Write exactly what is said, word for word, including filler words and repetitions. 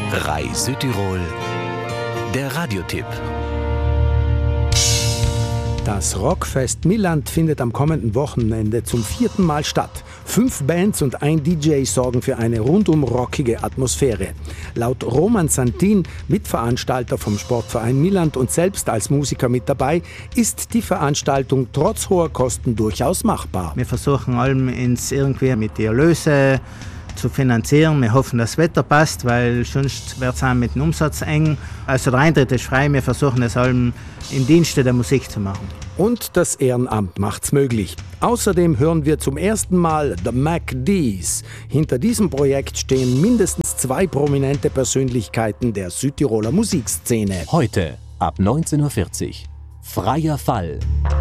R A I Südtirol, der Radiotipp. Das Rockfest Milland findet am kommenden Wochenende zum vierten Mal statt. Fünf Bands und ein D J sorgen für eine rundum rockige Atmosphäre. Laut Roman Santin, Mitveranstalter vom Sportverein Milland und selbst als Musiker mit dabei, ist die Veranstaltung trotz hoher Kosten durchaus machbar. Wir versuchen allem ins irgendwie mit die Erlöse zu finanzieren. Wir hoffen, dass das Wetter passt, weil sonst wird es auch mit dem Umsatz eng. Also der Eintritt ist frei, wir versuchen es allem im Dienste der Musik zu machen. Und das Ehrenamt macht's möglich. Außerdem hören wir zum ersten Mal The Mac D's. Hinter diesem Projekt stehen mindestens zwei prominente Persönlichkeiten der Südtiroler Musikszene. Heute ab neunzehn Uhr vierzig. Freier Fall.